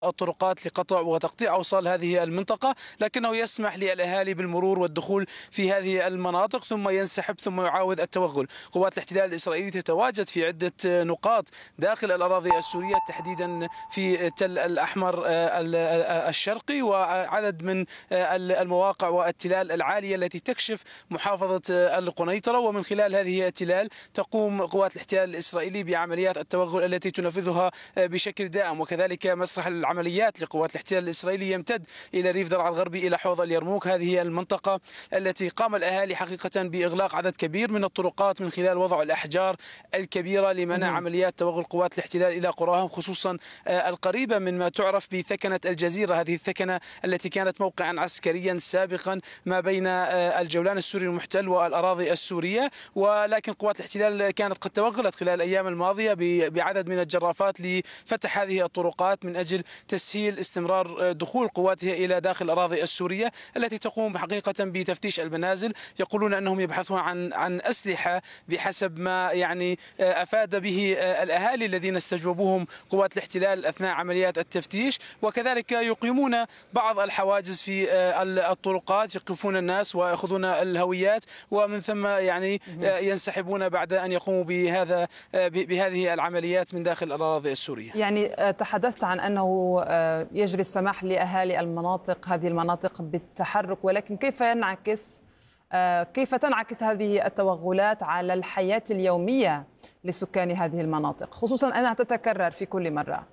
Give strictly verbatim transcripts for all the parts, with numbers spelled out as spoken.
الطرقات لقطع وتقطيع أوصال هذه المنطقة، لكنه يسمح للأهالي بالمرور والدخول في هذه المناطق ثم ينسحب ثم يعاود التوغل. قوات الاحتلال الإسرائيلي تتواجد في عدة نقاط داخل الأراضي السورية، تحديدا في تل الأحمر الشرقي وعدد من المواقع والتلال العالية التي تكشف محافظة القنيطرة. ومن خلال هذه التلال تقوم قوات الاحتلال الإسرائيلي بعمليات التوغل التي تنفذها بشكل دائم. وكذلك مسرح العمليات لقوات الاحتلال الإسرائيلي يمتد إلى ريف درعا الغربي إلى حوض اليرموك. هذه المنطقة التي قام الأهالي حقيقة بإغلاق عدد كبير من الطرقات من خلال وضع الأحجار الكبيرة لمنع عمليات توغل قوات الاحتلال إلى قراهم، خصوصا القريبة من ما تعرف بثكنة الجزيرة. هذه الثكنة التي كانت موقعا عسكريا سابقا ما بين الجولان السوري المحتل والأراضي السورية، ولكن قوات الاحتلال كانت قد توغلت خلال الأيام الماضية بعدد من الجرافات لفتح هذه الطرقات من أجل تسهيل استمرار دخول قواتها إلى داخل الأراضي السورية التي تقوم حقيقة بتفتيش المنازل. يقولون أنهم يبحثون عن عن أسلحة بحسب ما يعني أفاد به الأهالي الذين استجوبوهم قوات الاحتلال أثناء عمليات التفتيش، وكذلك يقيمون بعض الحواجز في الطرقات، يقفون الناس ويأخذون الهويات ومن ثم يعني ينسحبون بعد أن يقوموا بهذا بهذه العمليات من داخل الأراضي السورية. يعني تحدثت عن أنه يجري السماح لأهالي المناطق هذه المناطق بالتحرك، ولكن كيف ينعكس كيف تنعكس هذه التوغلات على الحياة اليومية لسكان هذه المناطق، خصوصا أنها تتكرر في كل مرة؟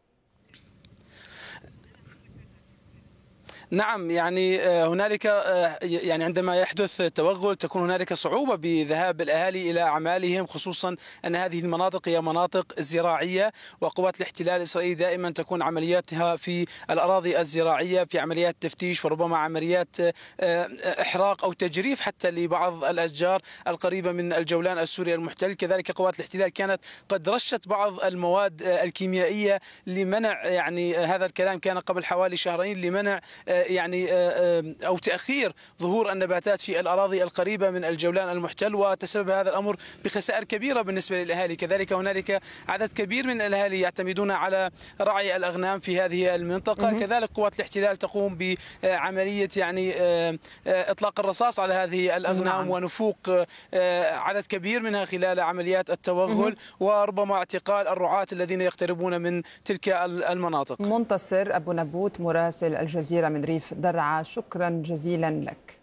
نعم، يعني هنالك يعني عندما يحدث توغل تكون هنالك صعوبة بذهاب الأهالي إلى أعمالهم، خصوصا أن هذه المناطق هي مناطق زراعية، وقوات الاحتلال الإسرائيلي دائما تكون عملياتها في الأراضي الزراعية في عمليات تفتيش وربما عمليات إحراق أو تجريف حتى لبعض الأشجار القريبة من الجولان السوري المحتل. كذلك قوات الاحتلال كانت قد رشت بعض المواد الكيميائية لمنع، يعني هذا الكلام كان قبل حوالي شهرين، لمنع يعني أو تأخير ظهور النباتات في الأراضي القريبة من الجولان المحتل، وتسبب هذا الأمر بخسائر كبيرة بالنسبة للأهالي. كذلك هنالك عدد كبير من الأهالي يعتمدون على رعي الأغنام في هذه المنطقة. كذلك قوات الاحتلال تقوم بعملية يعني إطلاق الرصاص على هذه الأغنام ونفوق عدد كبير منها خلال عمليات التوغل، وربما اعتقال الرعاة الذين يقتربون من تلك المناطق. منتصر أبو نبوت مراسل الجزيرة من ريف درعا، شكرا جزيلا لك.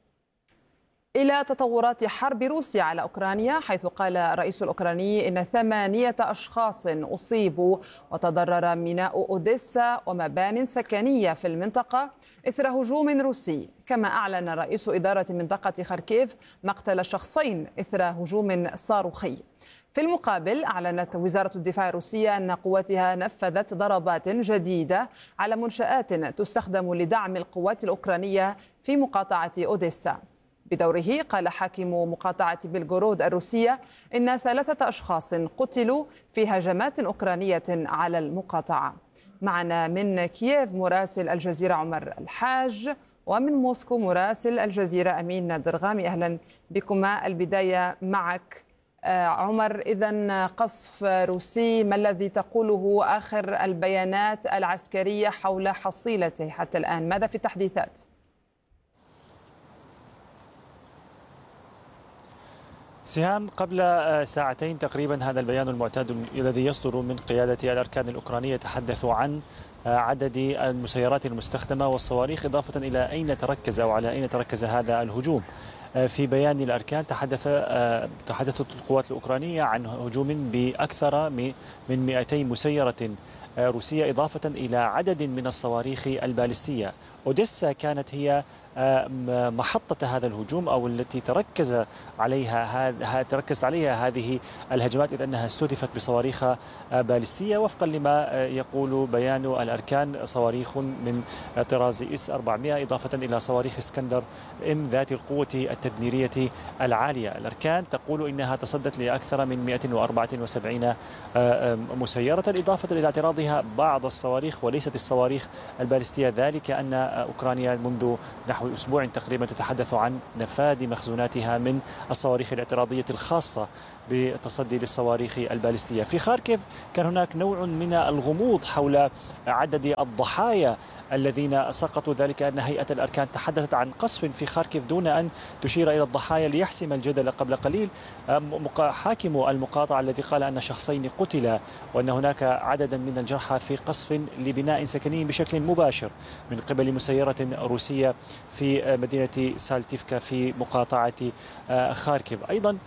إلى تطورات حرب روسيا على أوكرانيا، حيث قال الرئيس الأوكراني إن ثمانية أشخاص أصيبوا وتضرر ميناء أوديسا ومبان سكنية في المنطقة إثر هجوم روسي. كما أعلن رئيس إدارة منطقة خاركيف مقتل شخصين إثر هجوم صاروخي. في المقابل أعلنت وزارة الدفاع الروسية أن قواتها نفذت ضربات جديدة على منشآت تستخدم لدعم القوات الأوكرانية في مقاطعة أوديسا. بدوره قال حاكم مقاطعة بلغورود الروسية إن ثلاثة أشخاص قتلوا في هجمات أوكرانية على المقاطعة. معنا من كييف مراسل الجزيرة عمر الحاج، ومن موسكو مراسل الجزيرة أمين درغامي. أهلا بكما. البداية معك عمر، إذن قصف روسي، ما الذي تقوله آخر البيانات العسكرية حول حصيلته حتى الآن؟ ماذا في التحديثات؟ سهام، قبل ساعتين تقريبا هذا البيان المعتاد الذي يصدر من قيادة الأركان الأوكرانية يتحدث عن عدد المسيرات المستخدمة والصواريخ، إضافة إلى أين تركز أو على أين تركز هذا الهجوم. في بيان الأركان تحدث تحدثت القوات الأوكرانية عن هجوم بأكثر من مئتي مسيرة روسية، إضافة إلى عدد من الصواريخ البالستية. أوديسا كانت هي محطة هذا الهجوم أو التي تركز عليها تركزت عليها هذه الهجمات، إذ أنها استهدفت بصواريخ باليستية. وفقا لما يقول بيان الأركان، صواريخ من طراز إس أربعمئة إضافة إلى صواريخ اسكندر إم ذات القوة التدميرية العالية. الأركان تقول إنها تصدت لأكثر من مئة وأربعة وسبعين مسيرة، إضافة إلى اعتراضها بعض الصواريخ وليست الصواريخ الباليستية، ذلك أن أوكرانيا منذ نحو أسبوع تقريبا تتحدث عن نفاذ مخزوناتها من الصواريخ الاعتراضية الخاصة بالتصدي للصواريخ البالستية. في خاركيف كان هناك نوع من الغموض حول عدد الضحايا الذين سقطوا، ذلك أن هيئة الأركان تحدثت عن قصف في خاركيف دون أن تشير إلى الضحايا ليحسم الجدل قبل قليل. حاكم المقاطعة الذي قال أن شخصين قتلا وأن هناك عددا من الجرحى في قصف لبناء سكني بشكل مباشر من قبل مسيرة روسية في مدينة سالتيفكا في مقاطعة خاركيف. أيضا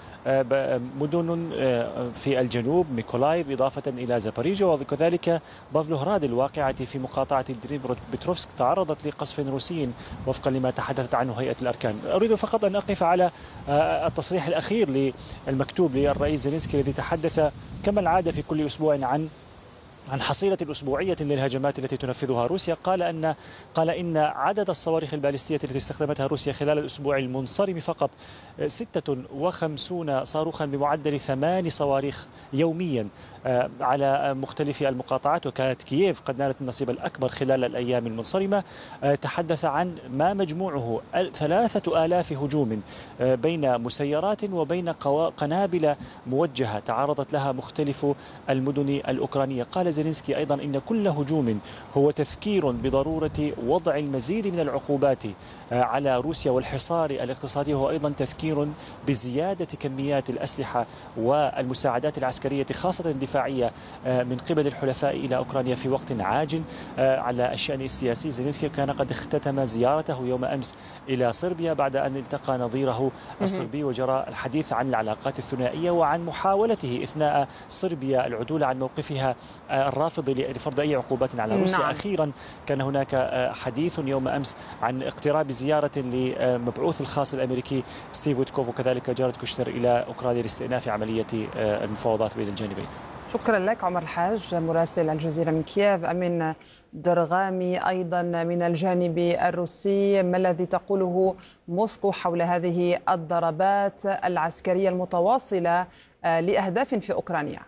مدن في الجنوب ميكولايف إضافة إلى زاباريجيا وكذلك بافلوهراد الواقعة في مقاطعة دنيبروبيتروفسك تعرضت لقصف روسي وفقا لما تحدثت عنه هيئة الأركان. أريد فقط أن أقف على التصريح الأخير المكتوب للرئيس زيلينسكي الذي تحدث كما العادة في كل أسبوع عن عن حصيلة أسبوعية للهجمات التي تنفذها روسيا. قال أن قال إن عدد الصواريخ البالستية التي استخدمتها روسيا خلال الأسبوع المنصرم فقط ستة وخمسين صاروخا بمعدل ثمان صواريخ يوميا على مختلف المقاطعات، وكانت كييف قد نالت النصيب الأكبر خلال الأيام المنصرمة. تحدث عن ما مجموعه ثلاثة آلاف هجوم بين مسيرات وبين قنابل موجهة تعرضت لها مختلف المدن الأوكرانية. قال زيلينسكي أيضا إن كل هجوم هو تذكير بضرورة وضع المزيد من العقوبات على روسيا والحصار الاقتصادي، هو أيضا تذكير بزيادة كميات الأسلحة والمساعدات العسكرية خاصة الدفاعية من قبل الحلفاء إلى أوكرانيا في وقت عاجل. على الشأن السياسي زيلينسكي كان قد اختتم زيارته يوم أمس إلى صربيا بعد أن التقى نظيره الصربي وجرى الحديث عن العلاقات الثنائية وعن محاولته إثناء صربيا العدول عن موقفها الرافض لفرض أي عقوبات على روسيا. نعم. أخيرا كان هناك حديث يوم أمس عن اقتراب زيارة لمبعوث الخاص الأمريكي ستيف ويتكوف وكذلك جارد كوشنر إلى أوكرانيا لاستئناف عملية المفاوضات بين الجانبين. شكرا لك عمر الحاج مراسل الجزيرة من كييف. أمين درغامي أيضا من الجانب الروسي، ما الذي تقوله موسكو حول هذه الضربات العسكرية المتواصلة لأهداف في أوكرانيا؟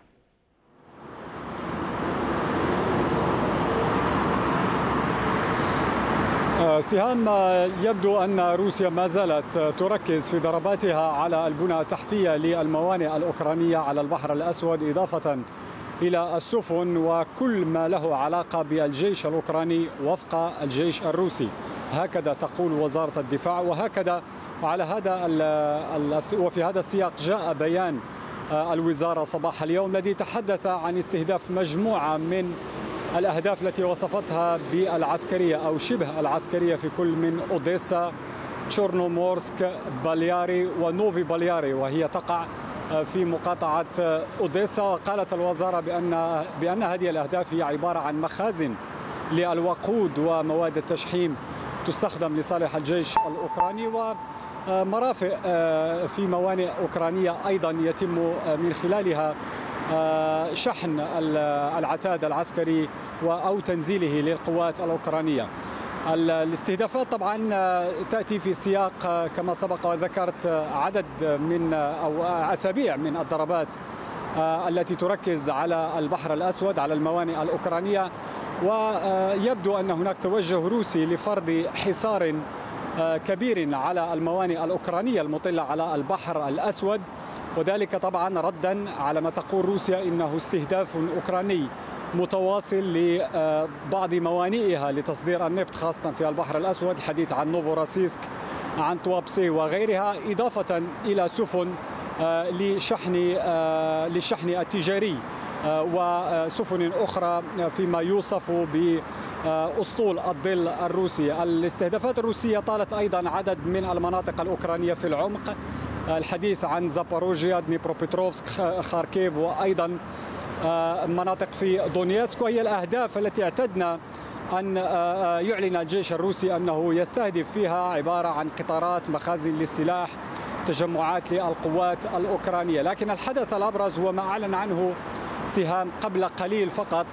سهام، يبدو أن روسيا ما زالت تركز في ضرباتها على البنى التحتية للموانئ الأوكرانية على البحر الأسود إضافة إلى السفن وكل ما له علاقة بالجيش الأوكراني وفق الجيش الروسي. هكذا تقول وزارة الدفاع، وهكذا وعلى هذا وفي هذا السياق جاء بيان الوزارة صباح اليوم الذي تحدث عن استهداف مجموعة من الأهداف التي وصفتها بالعسكرية أو شبه العسكرية في كل من أوديسا، تشورنومورسك، بالياري ونوفي بالياري، وهي تقع في مقاطعة أوديسا. وقالت الوزارة بأن بأن هذه الأهداف هي عبارة عن مخازن للوقود ومواد التشحيم تستخدم لصالح الجيش الأوكراني، ومرافق في موانئ أوكرانية أيضا يتم من خلالها شحن العتاد العسكري أو تنزيله للقوات الأوكرانية. الاستهدافات طبعا تأتي في سياق كما سبق وذكرت عدد من أو أسابيع من الضربات التي تركز على البحر الأسود على الموانئ الأوكرانية، ويبدو أن هناك توجه روسي لفرض حصار كبير على الموانئ الأوكرانية المطلة على البحر الأسود، وذلك طبعا ردا على ما تقول روسيا إنه استهداف أوكراني متواصل لبعض موانئها لتصدير النفط خاصة في البحر الأسود، حديث عن نوفوراسيسك، عن توابسي وغيرها، إضافة إلى سفن لشحن للشحن التجاري وسفن أخرى فيما يوصف بأسطول الظل الروسي. الاستهدافات الروسية طالت أيضا عدد من المناطق الأوكرانية في العمق، الحديث عن زاباروجيا، دنيبروبيتروفسك، خاركيف، وأيضا مناطق في دونيتسك. وهي الأهداف التي اعتدنا أن يعلن الجيش الروسي أنه يستهدف فيها عبارة عن قطارات، مخازن للسلاح، تجمعات للقوات الأوكرانية. لكن الحدث الأبرز هو ما أعلن عنه سهام قبل قليل فقط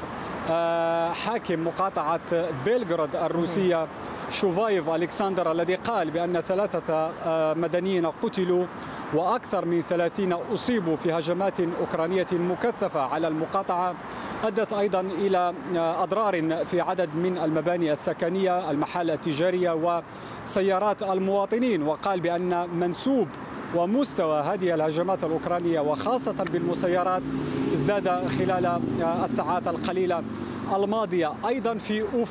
حاكم مقاطعة بيلغراد الروسية شوفايف ألكسندر، الذي قال بأن ثلاثة مدنيين قتلوا وأكثر من ثلاثين أصيبوا في هجمات أوكرانية مكثفة على المقاطعة أدت أيضا إلى أضرار في عدد من المباني السكنية، المحال التجارية وسيارات المواطنين. وقال بأن منسوب ومستوى هذه الهجمات الأوكرانية وخاصة بالمسيرات ازداد خلال الساعات القليلة الماضية. أيضا في